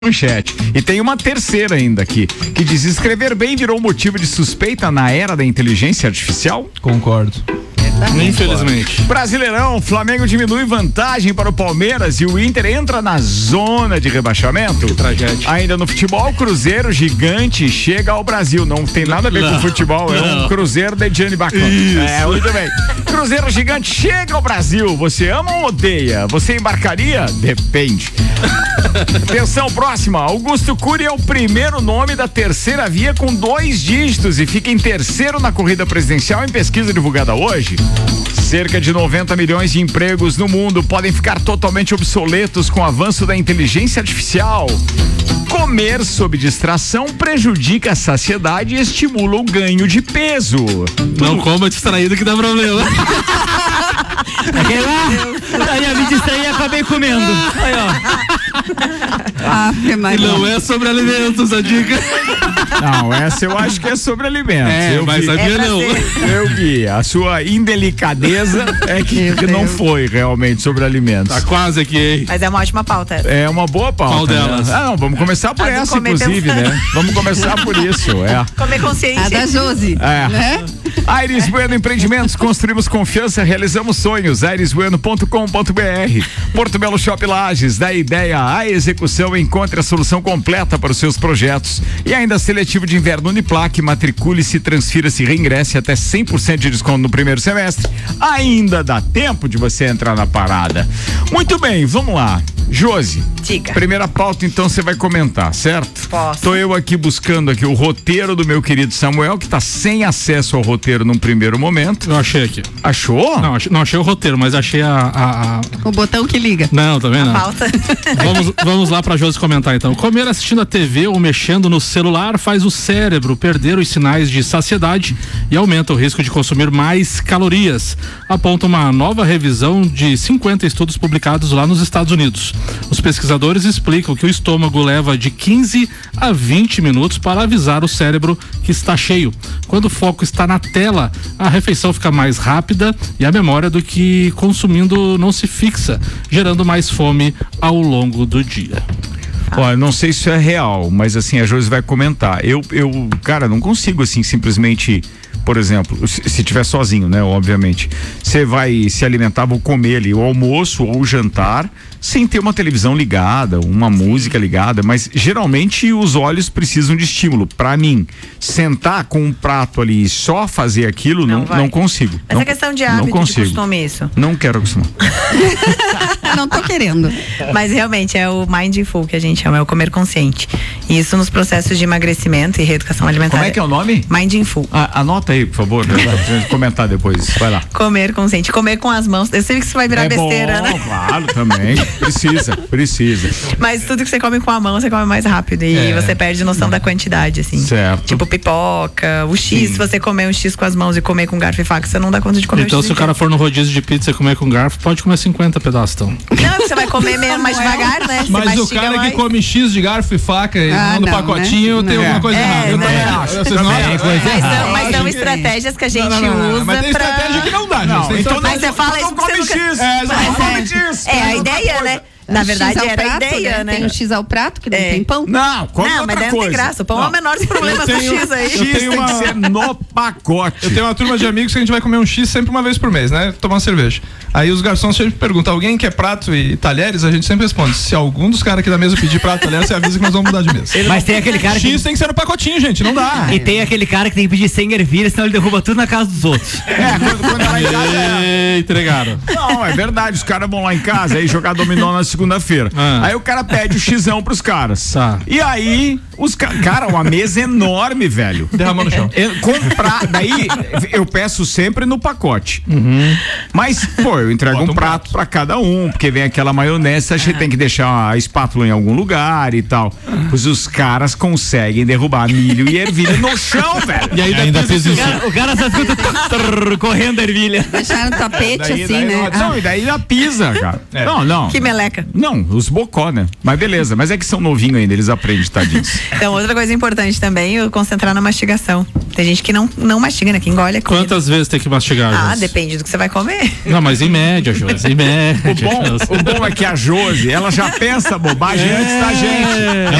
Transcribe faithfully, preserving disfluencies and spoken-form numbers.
Manchete. E tem uma terceira ainda aqui, que diz: escrever bem virou motivo de suspeita na era da inteligência artificial? Concordo. Infelizmente. Brasileirão, Flamengo diminui vantagem para o Palmeiras e o Inter entra na zona de rebaixamento. Que tragédia. Ainda no futebol, Cruzeiro gigante chega ao Brasil. Não tem nada a ver não, com futebol, é não. um Cruzeiro de Gianni Bacon. É, muito bem. Cruzeiro gigante chega ao Brasil. Você ama ou odeia? Você embarcaria? Depende. Atenção, próxima. Augusto Cury é o primeiro nome da terceira via com dois dígitos e fica em terceiro na corrida presidencial em pesquisa divulgada hoje. Cerca de noventa milhões de empregos no mundo podem ficar totalmente obsoletos com o avanço da inteligência artificial. Comer sob distração prejudica a saciedade e estimula o ganho de peso. Não coma distraído que dá problema. Aquele lá, aí eu me distraí e acabei comendo. Aí, ó. Ah, e não é sobre alimentos a dica. Não, essa eu acho que é sobre alimentos. É, eu mas vi, sabia é não. Eu vi, a sua indelicadeza é que, que não foi realmente sobre alimentos. Tá quase aqui, hein? Mas é uma ótima pauta essa. É uma boa pauta. Qual delas? Né? Ah, não, vamos começar por a essa, inclusive, pensando. né? Vamos começar por isso, é. Comer consciente. A da Josi. É. Né? Aires Bueno Empreendimentos, construímos confiança, realizamos sonhos. aires bueno ponto com ponto b r. Porto Belo Shop Lages, da ideia à execução, encontre a solução completa para os seus projetos. E ainda seletivo de inverno Uniplac, matricule-se, transfira-se, reingresse até cem por cento de desconto no primeiro semestre. Ainda dá tempo de você entrar na parada. Muito bem, vamos lá. Josi, diga. Primeira pauta, então você vai comentar, certo? Posso. Tô eu aqui buscando aqui o roteiro do meu querido Samuel, que tá sem acesso ao roteiro num primeiro momento. Eu achei aqui. Achou? Não, achei, não achei o roteiro, mas achei a... a, a... O botão que liga. Não, também não. Pauta. Vamos, vamos lá pra Josi comentar então. Comer assistindo a T V ou mexendo no celular faz o cérebro perder os sinais de saciedade e aumenta o risco de consumir mais calorias, aponta uma nova revisão de cinquenta estudos publicados lá nos Estados Unidos. Os pesquisadores explicam que o estômago leva de quinze a vinte minutos para avisar o cérebro que está cheio. Quando o foco está na tela, a refeição fica mais rápida e a memória do que consumindo não se fixa, gerando mais fome ao longo do dia. Olha, não sei se isso é real, mas assim, a Josi vai comentar. Eu, eu, cara, não consigo assim simplesmente, por exemplo, se, se tiver sozinho, né, obviamente, você vai se alimentar, vou comer ali o almoço ou o jantar, sem ter uma televisão ligada, uma música ligada, mas geralmente os olhos precisam de estímulo. Pra mim, sentar com um prato ali e só fazer aquilo, não, não, não consigo. Essa não, questão de hábito, não consigo. de costume, isso. Não quero acostumar. Não tô querendo. Mas realmente é o mindful que a gente chama, é o comer consciente. Isso nos processos de emagrecimento e reeducação alimentar. Como é que é o nome? Mindful. Ah, anota aí, por favor, pra gente comentar depois. Vai lá. Comer consciente. Comer com as mãos. Eu sei que isso vai virar é besteira, bom, né? Claro, também. Precisa, precisa. Mas tudo que você come com a mão, você come mais rápido e É. você perde noção da quantidade, assim. Certo. Tipo pipoca, o X, Sim. se você comer um X com as mãos e comer com garfo e faca, você não dá conta de comer Então o X se o cara for no rodízio de pizza e comer com garfo, pode comer cinquenta pedaços, então. Não, você vai comer meio mais devagar, né? Você Mas o mastiga cara mais. que come X de garfo e faca e Ah, manda um não, pacotinho, né? tem Não. alguma coisa É, errada. Eu né? também acho. Vocês não Também, acham? coisa Mas errada. são, mas Eu são acho que- estratégias que a gente Não, não, não, usa mas tem pra... estratégia que não dá, Não, gente. Tem então estratégia- Mas você fala não isso porque come você X. É, Não exato. come X. É a ideia, né? Na Um verdade X ao era a prato, ideia, né? Tem um X ao prato que não É. tem pão. Não, come Não, outra mas daí não coisa. tem graça. O pão é o menor dos problemas Eu do tenho- X aí. X Eu tem tenho uma- que ser no pacote. Eu tenho uma turma de amigos que a gente vai comer um X sempre uma vez por mês, né? Tomar uma cerveja. Aí os garçons sempre perguntam, alguém quer prato e talheres? A gente sempre responde, se algum dos caras aqui da mesa pedir prato e talher, você avisa que nós vamos mudar de mesa. Mas tem aquele cara que X tem que ser no pacotinho, gente, não dá. E tem aquele cara que tem que pedir sem ervilha, senão ele derruba tudo na casa dos outros. É, quando, quando lá em casa é... E entregaram. Não, é verdade, os caras vão lá em casa aí jogar dominó na segunda-feira. Ah. Aí o cara pede o xizão pros caras. Tá. E aí, os ca... cara, uma mesa enorme, velho. Derramou no chão. Eu, comprar, daí eu peço sempre no pacote. Mas, pô, eu entrego Bota um um prato pra cada um, porque vem aquela maionese, a gente tem que deixar a espátula em algum lugar e tal. Pois os caras conseguem derrubar milho e ervilha no chão, velho. E ainda, ainda fez fez isso. O cara, o cara só escuta trrr, correndo a ervilha. Deixaram no tapete Daí, assim, daí, né? Não, não, e daí já pisa, cara. É. Não, não. Que meleca. Não, os bocó, né? Mas beleza, mas é que são novinhos ainda, eles aprendem, tadinhos. Então, outra coisa importante também, eu concentrar na mastigação. Tem gente que não, não mastiga, né? Que engole a comida. Quantas vezes tem que mastigar? Ah, Josi? depende do que você vai comer. Não, mas em média, Josi, em média. O bom, o bom é que a Josi, ela já pensa bobagem É. antes da gente.